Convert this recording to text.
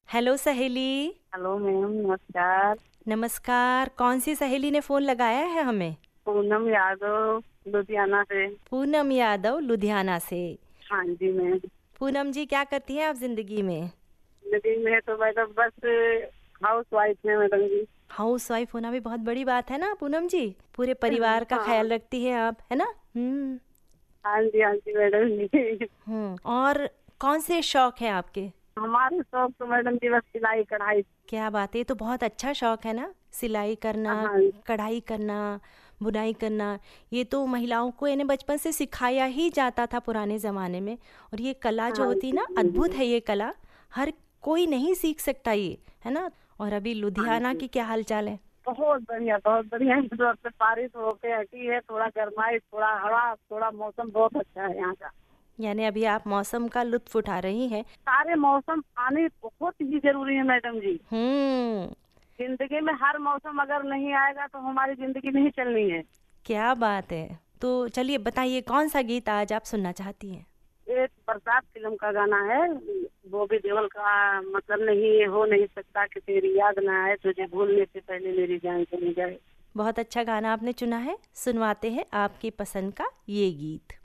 Hello सहेली। Hello ma'am, नमस्कार। नमस्कार। कौन सी सहेली ने फोन लगाया है हमें? पूनम यादव, लुधियाना से। पूनम यादव, लुधियाना से। हाँ जी मैम। पूनम जी, क्या करती हैं आप जिंदगी में? जिंदगी में तो मैडम बस हाउस वाइफ है मैडम जी। हाउस वाइफ होना भी बहुत बड़ी बात है ना पूनम जी। पूरे परिवार का हाँ। ख्याल रखती हैं आप, है ना? हाँ जी मैडम जी। और कौन से शौक है आपके? हमारे शौक तो मैडम जी बस सिलाई कढ़ाई। क्या बात है, ये तो बहुत अच्छा शौक है ना। सिलाई करना, हाँ। कढ़ाई करना, बुनाई करना। ये तो महिलाओं को इन्हें बचपन से सिखाया ही जाता था पुराने ज़माने में। और ये कला जो हाँ होती जी ना, जी। अद्भुत है ये कला। हर कोई नहीं सीख सकता ये, है ना? और अभी हाँ लुधियाना जी। की क्या हाल चाल है? बहुत बढ़िया, बहुत बढ़िया। मतलब से पारिश होके हटी है, थोड़ा गर्माई, थोड़ा हवा, थोड़ा मौसम बहुत अच्छा है यहाँ का। यानी अभी आप मौसम का लुत्फ उठा रही हैं। सारे मौसम आने बहुत ही जरूरी है मैडम जी। हम्म। जिंदगी में हर मौसम अगर नहीं आएगा तो हमारी जिंदगी नहीं चलनी है। क्या बात है। तो चलिए बताइए, कौन सा गीत आज आप सुनना चाहती हैं? एक बरसात फिल्म का गाना है, बॉबी देओल का। मतलब नहीं, ये हो नहीं सकता कि तेरी याद ना आए, तुझे भूलने से पहले मेरी जान चली जाए। बहुत अच्छा गाना आपने चुना है। सुनवाते हैं आपकी पसंद का ये गीत।